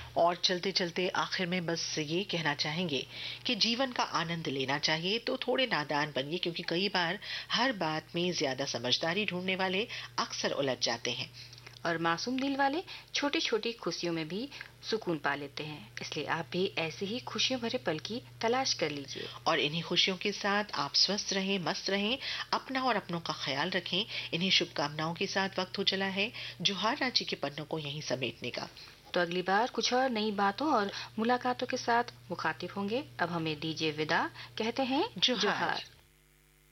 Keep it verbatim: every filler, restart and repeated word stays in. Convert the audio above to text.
और चलते चलते आखिर में बस ये कहना चाहेंगे कि जीवन का आनंद लेना चाहिए तो थोड़े नादान बनिए, क्योंकि कई बार हर बात में ज्यादा समझदारी ढूंढने वाले अक्सर उलझ जाते हैं। और मासूम दिल वाले छोटी छोटी खुशियों में भी सुकून पा लेते हैं। इसलिए आप भी ऐसे ही खुशियों भरे पल की तलाश कर लीजिए। और इन्हीं खुशियों के साथ आप स्वस्थ रहें, मस्त रहें, अपना और अपनों का ख्याल रखें। इन्हीं शुभकामनाओं के साथ वक्त हो चला है जोहार रांची के पन्नों को यहीं समेटने का। तो अगली बार कुछ और नई बातों और मुलाकातों के साथ मुखातिब होंगे। अब हमें दीजिए विदा, कहते हैं जोहार। जोहार।